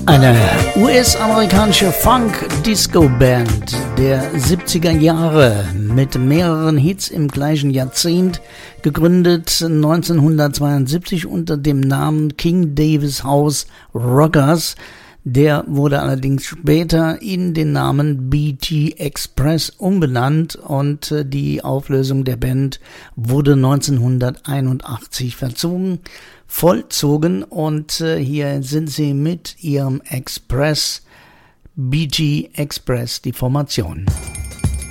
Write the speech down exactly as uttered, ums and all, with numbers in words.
Eine U S-amerikanische Funk-Disco-Band der siebziger Jahre mit mehreren Hits im gleichen Jahrzehnt, gegründet neunzehnhundertzweiundsiebzig unter dem Namen King Davis House Rockers. Der wurde allerdings später in den Namen B G Express umbenannt und die Auflösung der Band wurde neunzehnhunderteinundachtzig verzogen, vollzogen und hier sind sie mit ihrem Express, B G Express, die Formation.